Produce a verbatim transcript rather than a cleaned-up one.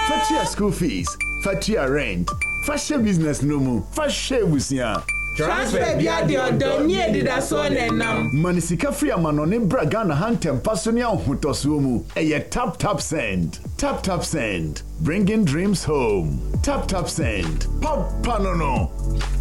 Fatia school fees, Fatia rent, Fashion business no mu, Fashion busia. Transfer bia de odon nie dida so nenam. Manisika free amanone braga na hantem pasonia hotoso mu. Eye tap tap send. Tap tap send. Bringing dreams home. Tap tap send. Pop panono.